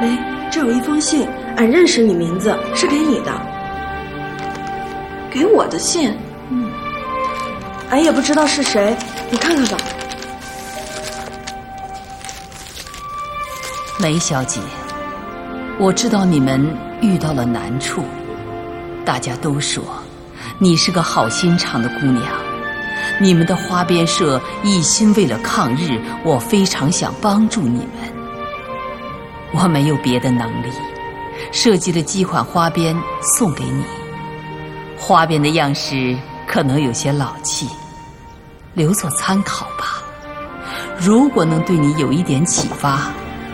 梅，这有一封信，俺认识你名字，是给你的。 给我的信？ 俺也不知道是谁，你看看吧。 梅小姐，我知道你们遇到了难处，大家都说你是个好心肠的姑娘。你们的花边社一心为了抗日，我非常想帮助你们。我没有别的能力，设计了几款花边送给你。花边的样式可能有些老气，留作参考吧。如果能对你有一点启发，